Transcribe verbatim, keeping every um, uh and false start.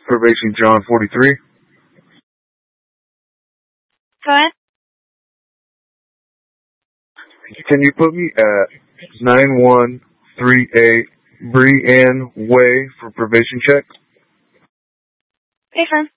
Probation John forty-three. Go ahead. Can you put me at nine one three eight Brienne Way for probation check? Okay, sir.